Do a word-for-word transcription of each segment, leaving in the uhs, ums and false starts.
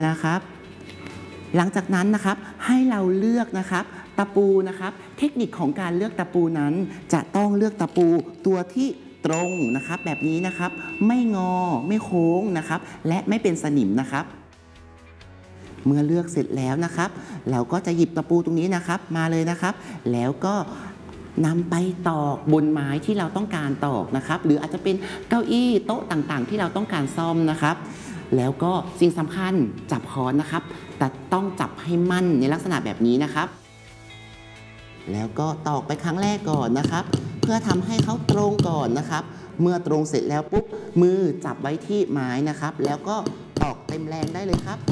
นะครับหลังจากนั้นนะครับให้เราเลือกนะครับตะปูนะครับเทคนิคของการเลือกตะปูนั้นจะต้องเลือกตะปูตัวที่ตรงนะครับแบบนี้นะครับไม่งอไม่โค้งนะครับและไม่เป็นสนิมนะครับเมื่อเลือกเสร็จแล้วนะครับเราก็จะหยิบตะปูตรงนี้นะครับมาเลยนะครับแล้วก็นำไปตอกบนไม้ที่เราต้องการตอกนะครับหรืออาจจะเป็นเก้าอี้โต๊ะต่างๆที่เราต้องการซ่อมนะครับแล้วก็สิ่งสำคัญจับค้อนนะครับแต่ต้องจับให้มั่นในลักษณะแบบนี้นะครับแล้วก็ตอกไปครั้งแรกก่อนนะครับเพื่อทำให้เขาตรงก่อนนะครับเมื่อตรงเสร็จแล้วปุ๊บมือจับไว้ที่ไม้นะครับแล้วก็ตอกเต็มแรงได้เลยครับ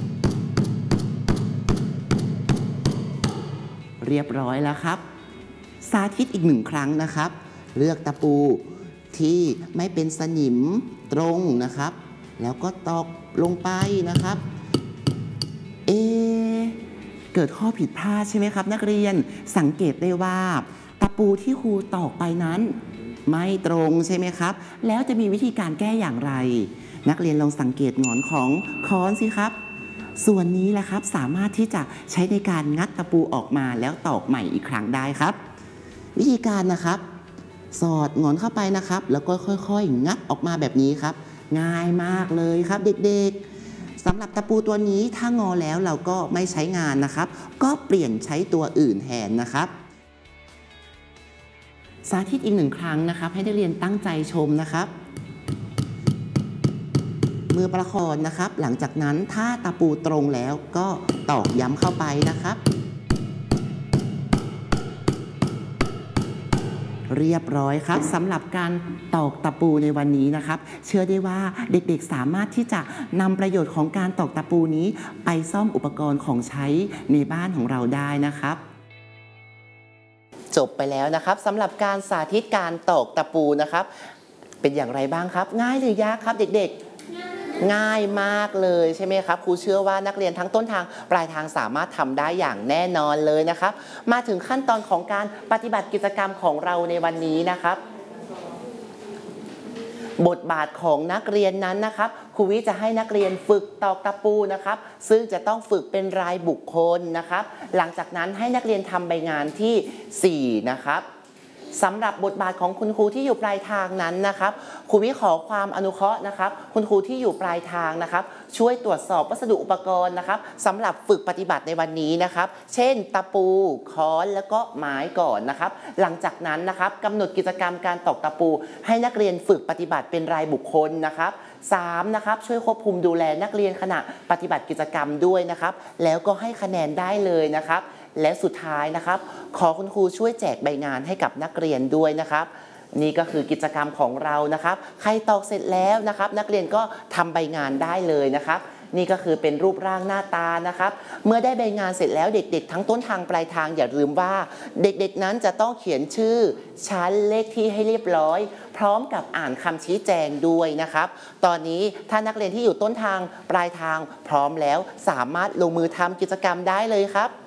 เรียบร้อยแล้วครับสาธิตอีกหนึ่งครั้งนะครับเลือกตะปูที่ไม่เป็นสนิมตรงนะครับแล้วก็ตอกลงไปนะครับเอเกิดข้อผิดพลาดใช่ไหมครับนักเรียนสังเกตได้ว่าตะปูที่ครูตอกไปนั้นไม่ตรงใช่ไหมครับแล้วจะมีวิธีการแก้อย่างไรนักเรียนลองสังเกตหงอนของค้อนสิครับส่วนนี้แหละครับสามารถที่จะใช้ในการงัดตะปูออกมาแล้วตอกใหม่อีกครั้งได้ครับวิธีการนะครับสอดหงอนเข้าไปนะครับแล้วก็ค่อยๆงัดออกมาแบบนี้ครับง่ายมากเลยครับเด็กๆสำหรับตะปูตัวนี้ถ้างอแล้วเราก็ไม่ใช้งานนะครับก็เปลี่ยนใช้ตัวอื่นแทนนะครับสาธิตอีกหนึ่งครั้งนะครับให้นักเรียนตั้งใจชมนะครับมือประคองนะครับหลังจากนั้นถ้าตะปูตรงแล้วก็ตอกย้ำเข้าไปนะครับเรียบร้อยครับสำหรับการตอกตะปูในวันนี้นะครับเชื่อได้ว่าเด็กๆสามารถที่จะนำประโยชน์ของการตอกตะปูนี้ไปซ่อมอุปกรณ์ของใช้ในบ้านของเราได้นะครับจบไปแล้วนะครับสำหรับการสาธิตการตอกตะปูนะครับเป็นอย่างไรบ้างครับง่ายหรือยากครับเด็กๆง่ายมากเลยใช่ไหมครับครูเชื่อว่านักเรียนทั้งต้นทางปลายทางสามารถทำได้อย่างแน่นอนเลยนะครับมาถึงขั้นตอนของการปฏิบัติกิจกรรมของเราในวันนี้นะครับบทบาทของนักเรียนนั้นนะครับครูวิจะให้นักเรียนฝึกตอกตะปูนะครับซึ่งจะต้องฝึกเป็นรายบุคคลนะครับหลังจากนั้นให้นักเรียนทำใบงานที่สี่นะครับสำหรับบทบาทของคุณครูที่อยู่ปลายทางนั้นนะครับครูวิขอความอนุเคราะห์นะครับคุณครูที่อยู่ปลายทางนะครับช่วยตรวจสอบวัสดุอุปกรณ์นะครับสำหรับฝึกปฏิบัติในวันนี้นะครับเช่นตะปูค้อนแล้วก็ไม้ก่อนนะครับหลังจากนั้นนะครับกำหนดกิจกรรมการตอกตะปูให้นักเรียนฝึกปฏิบัติเป็นรายบุคคลนะครับสามนะครับช่วยควบคุมดูแลนักเรียนขณะปฏิบัติกิจกรรมด้วยนะครับแล้วก็ให้คะแนนได้เลยนะครับและสุดท้ายนะครับขอคุณครูช่วยแจกใบงานให้กับนักเรียนด้วยนะครับนี่ก็คือกิจกรรมของเรานะครับใครตอกเสร็จแล้วนะครับนักเรียนก็ทำใบงานได้เลยนะครับนี่ก็คือเป็นรูปร่างหน้าตานะครับเมื่อได้ใบงานเสร็จแล้วเด็กๆทั้งต้นทางปลายทางอย่าลืมว่าเด็กๆนั้นจะต้องเขียนชื่อชั้นเลขที่ให้เรียบร้อยพร้อมกับอ่านคำชี้แจงด้วยนะครับตอนนี้ถ้านักเรียนที่อยู่ต้นทางปลายทางพร้อมแล้วสามารถลงมือทำกิจกรรมได้เลยครับ